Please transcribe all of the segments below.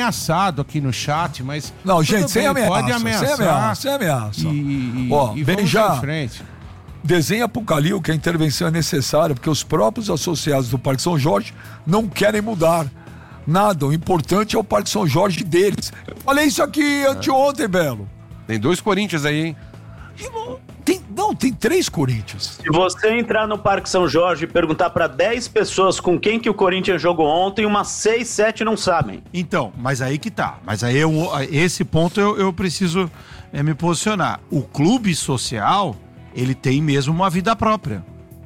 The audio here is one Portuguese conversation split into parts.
ameaçado aqui no chat, mas... Não, gente, sem ameaça. Pode ameaçar. Sem ameaça. E bem vamos já... em frente. Desenha pro Calil que a intervenção é necessária, porque os próprios associados do Parque São Jorge não querem mudar nada. O importante é o Parque São Jorge deles. Eu falei isso aqui anteontem, Belo. Tem 2 Corinthians aí, hein? Tem 3 Corinthians. Se você entrar no Parque São Jorge e perguntar para 10 pessoas com quem que o Corinthians jogou ontem, umas 6, 7 não sabem. Então, mas aí que tá. Mas aí esse ponto eu preciso me posicionar. O clube social, ele tem mesmo uma vida própria.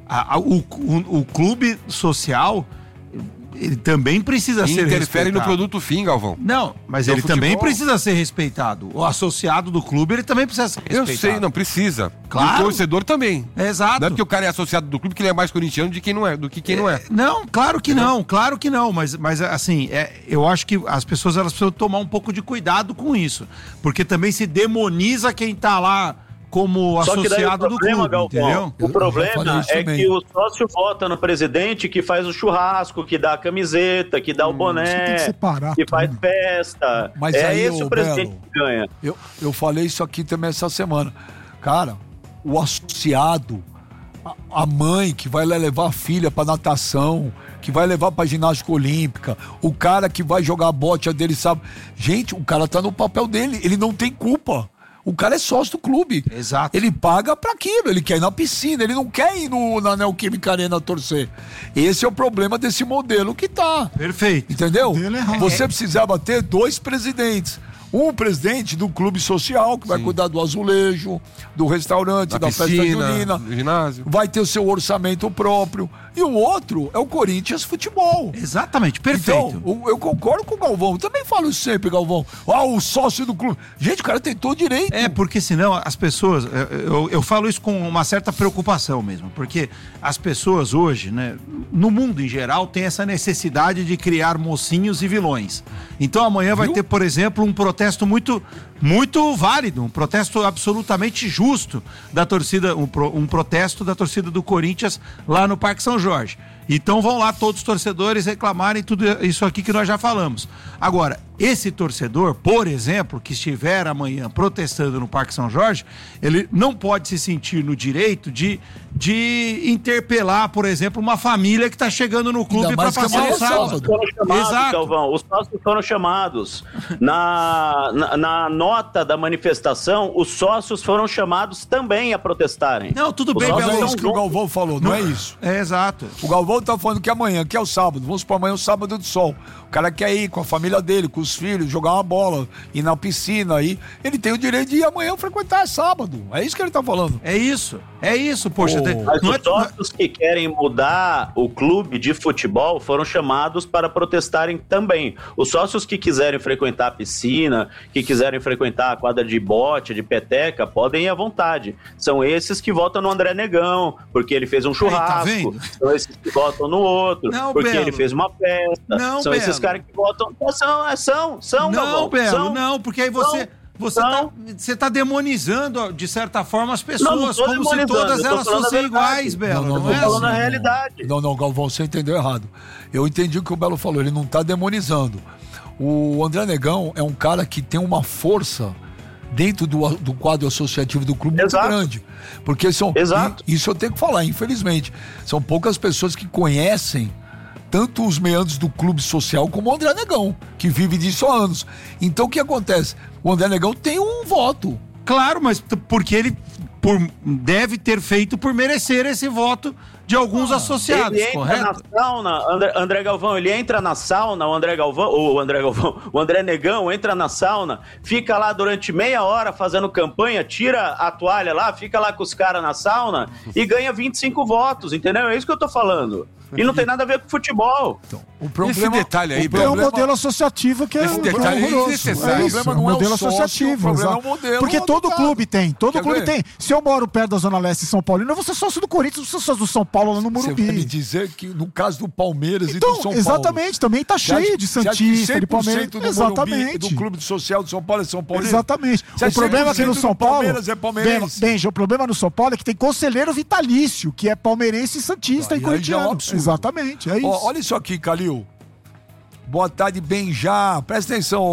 O clube social, ele também precisa ser respeitado. Interfere no produto fim, Galvão. Não, mas ele também precisa ser respeitado. O associado do clube, ele também precisa ser respeitado. Eu sei, não precisa. Claro. E o torcedor também. Exato. Não é porque o cara é associado do clube que ele é mais corintiano do que quem não é. Não, claro que não. Mas assim, eu acho que as pessoas elas precisam tomar um pouco de cuidado com isso. Porque também se demoniza quem tá lá como associado do clube, Galvão, entendeu? O problema é que o sócio vota no presidente que faz o churrasco, que dá a camiseta, que dá o boné, que faz festa. Mas aí, esse o presidente que ganha. Eu falei isso aqui também essa semana. Cara, o associado, a mãe que vai lá levar a filha pra natação, que vai levar pra ginástica olímpica, o cara que vai jogar a bote dele, sabe? Gente, o cara tá no papel dele, ele não tem culpa. O cara é sócio do clube. Exato. Ele paga pra aquilo, ele quer ir na piscina, ele não quer ir na Neoquímica Arena torcer. Esse é o problema desse modelo que tá. Perfeito. Entendeu? Você precisava ter 2 presidentes. Um presidente do clube social, que vai cuidar do azulejo, do restaurante, da festa junina, do ginásio. Vai ter o seu orçamento próprio. E o outro é o Corinthians Futebol. Exatamente, perfeito. Então, eu concordo com o Galvão. Eu também falo isso sempre, Galvão. O sócio do clube. Gente, o cara tem todo direito. Porque senão as pessoas... Eu falo isso com uma certa preocupação mesmo. Porque as pessoas hoje, né, no mundo em geral, tem essa necessidade de criar mocinhos e vilões. Então amanhã vai ter, por exemplo, um protesto muito válido, um protesto absolutamente justo da torcida, um protesto da torcida do Corinthians lá no Parque São Jorge. Então vão lá todos os torcedores reclamarem tudo isso aqui que nós já falamos. Agora, esse torcedor, por exemplo, que estiver amanhã protestando no Parque São Jorge, ele não pode se sentir no direito de interpelar, por exemplo, uma família que está chegando no clube para passar o sábado. Exato. Galvão, os sócios foram chamados. Na nota da manifestação, os sócios foram chamados também a protestarem. Não, tudo bem, Mas é isso que o Galvão falou, não é isso? É exato. O Galvão tá falando que amanhã, que é o sábado, vamos supor, amanhã é o sábado do sol. O cara quer ir com a família dele, com os filhos, jogar uma bola, ir na piscina aí. Ele tem o direito de ir amanhã frequentar sábado. É isso que ele tá falando. É isso, poxa. Mas os sócios que querem mudar o clube de futebol foram chamados para protestarem também. Os sócios que quiserem frequentar a piscina, que quiserem frequentar a quadra de bote, de peteca, podem ir à vontade. São esses que votam no André Negão, porque ele fez um churrasco. São esses que votam no outro, porque ele fez uma festa. São esses caras que votam... São, não, Belo, não, porque aí você tá demonizando, de certa forma, as pessoas, como se todas elas fossem iguais, Belo. Não é falando a realidade. Não, Galvão, você entendeu errado. Eu entendi o que o Belo falou, ele não tá demonizando. O André Negão é um cara que tem uma força dentro do quadro associativo do clube muito grande. Porque isso eu tenho que falar, infelizmente. São poucas pessoas que conhecem tanto os meandros do clube social como o André Negão, que vive disso há anos. Então o que acontece? O André Negão tem um voto. Claro, mas porque ele deve ter feito por merecer esse voto de alguns associados, ele entra correto? Na sauna, André Galvão, ele entra na sauna, o André Negão entra na sauna, fica lá durante meia hora fazendo campanha, tira a toalha lá, fica lá com os caras na sauna e ganha 25 votos, entendeu? É isso que eu tô falando. E não tem nada a ver com futebol. Então, o problema, esse detalhe aí, é o modelo associativo que é horroroso. É isso, o modelo associativo. Porque todo clube tem, tem. Se eu moro perto da Zona Leste de São Paulo, eu vou ser sócio do Corinthians, vou ser sócio do São Paulo lá no Morumbi. Você vai me dizer que no caso do Palmeiras e do São Paulo... Exatamente, também tá cheio de Santista, de Palmeiras. Exatamente. Do clube social de São Paulo é São Paulo. Exatamente. O problema aqui no São Paulo... Benja, o problema no São Paulo é que tem conselheiro vitalício, que é palmeirense e santista e corintiano. Exatamente, é isso. Olha isso aqui, Calil. Boa tarde, Benja. Presta atenção.